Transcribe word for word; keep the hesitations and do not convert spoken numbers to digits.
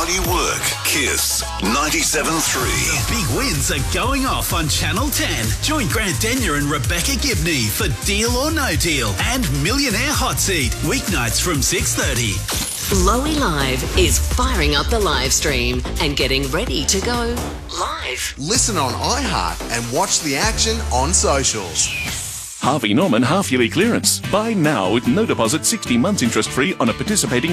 Money Work. Kiss ninety-seven point three. Big wins are going off on Channel ten. Join Grant Denyer and Rebecca Gibney for Deal or No Deal and Millionaire Hot Seat, weeknights from six thirty. Lowy Live is firing up the live stream and getting ready to go live. Listen on iHeart and watch the action on socials. Harvey Norman half-yearly clearance. Buy now with no deposit, sixty months interest-free on a participating